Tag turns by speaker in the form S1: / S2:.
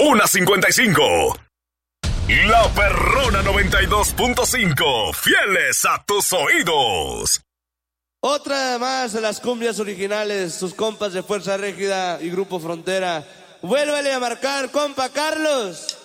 S1: 1:55. La Perrona 92.5, fieles a tus oídos.
S2: Otra más de las cumbias originales, sus compas de Fuerza Régida y Grupo Frontera. Vuélvele a marcar, compa Carlos.